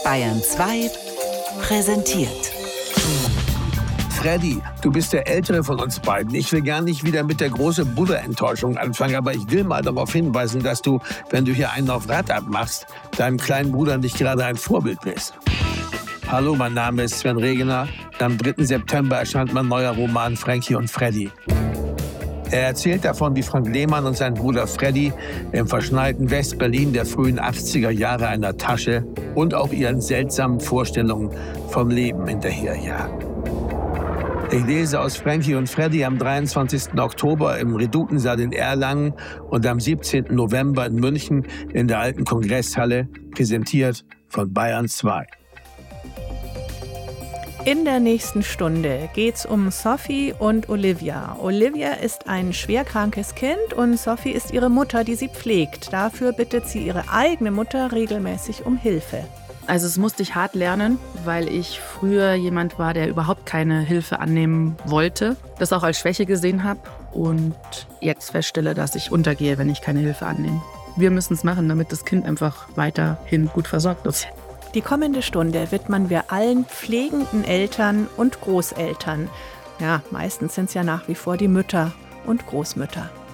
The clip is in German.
Bayern 2 präsentiert. Freddy, du bist der Ältere von uns beiden. Ich will gar nicht wieder mit der großen Buddha-Enttäuschung anfangen, aber ich will mal darauf hinweisen, dass du, wenn du hier einen auf Rad abmachst, deinem kleinen Bruder nicht gerade ein Vorbild bist. Hallo, mein Name ist Sven Regener. Am 3. September erscheint mein neuer Roman Frankie und Freddy. Er erzählt davon, wie Frank Lehmann und sein Bruder Freddy im verschneiten West-Berlin der frühen 80er Jahre einer Tasche und auch ihren seltsamen Vorstellungen vom Leben hinterherjagen. Ich lese aus Frankie und Freddy am 23. Oktober im Redutensaal in Erlangen und am 17. November in München in der alten Kongresshalle, präsentiert von Bayern 2. In der nächsten Stunde geht's um Sophie und Olivia. Olivia ist ein schwerkrankes Kind und Sophie ist ihre Mutter, die sie pflegt. Dafür bittet sie ihre eigene Mutter regelmäßig um Hilfe. Also es musste ich hart lernen, weil ich früher jemand war, der überhaupt keine Hilfe annehmen wollte, das auch als Schwäche gesehen habe und jetzt feststelle, dass ich untergehe, wenn ich keine Hilfe annehme. Wir müssen es machen, damit das Kind einfach weiterhin gut versorgt ist. Die kommende Stunde widmen wir allen pflegenden Eltern und Großeltern. Ja, meistens sind es ja nach wie vor die Mütter und Großmütter.